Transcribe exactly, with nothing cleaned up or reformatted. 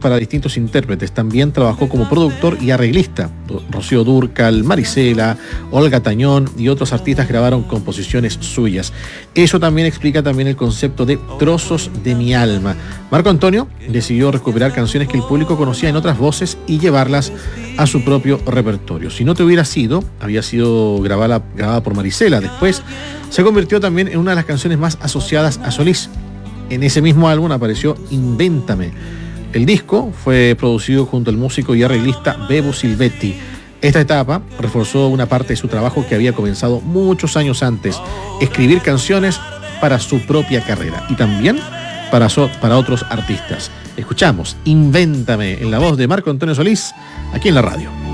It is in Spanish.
para distintos intérpretes. También trabajó como productor y arreglista. Rocío Dúrcal, Marisela, Olga Tañón y otros artistas grabaron composiciones suyas. Eso también explica también el concepto de trozos de mi alma. Marco Antonio decidió recuperar canciones que el público conocía en otras voces y llevarlas a su propio repertorio. Si no te hubiera sido, había sido grabada, grabada por Marisela. Después se convirtió también en una de las canciones más asociadas a Solís. En ese mismo álbum apareció Invéntame. El disco fue producido junto al músico y arreglista Bebo Silvetti. Esta etapa reforzó una parte de su trabajo que había comenzado muchos años antes, escribir canciones para su propia carrera y también para, so, para otros artistas. Escuchamos Invéntame en la voz de Marco Antonio Solís, aquí en la radio.